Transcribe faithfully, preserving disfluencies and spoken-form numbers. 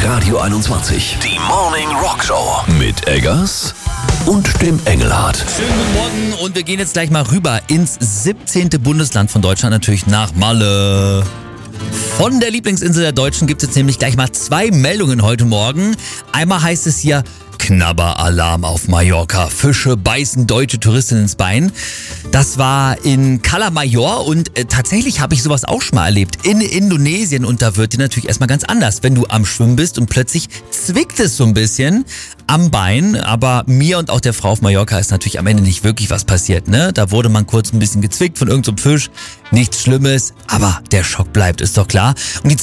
Radio einundzwanzig. Die Morning Rock Show mit Eggers und dem Engelhardt. Schönen guten Morgen und wir gehen jetzt gleich mal rüber ins siebzehnte Bundesland von Deutschland, natürlich nach Malle. Von der Lieblingsinsel der Deutschen gibt es jetzt nämlich gleich mal zwei Meldungen heute Morgen. Einmal heißt es hier Knabberalarm auf Mallorca. Fische beißen deutsche Touristinnen ins Bein. Das war in Cala Major und äh, tatsächlich habe ich sowas auch schon mal erlebt. In Indonesien, und da wird dir natürlich erstmal ganz anders, wenn du am Schwimmen bist und plötzlich zwickt es so ein bisschen am Bein. Aber mir und auch der Frau auf Mallorca ist natürlich am Ende nicht wirklich was passiert, ne? Da wurde man kurz ein bisschen gezwickt von irgendeinem Fisch. Nichts Schlimmes, aber der Schock bleibt, ist doch klar. Und die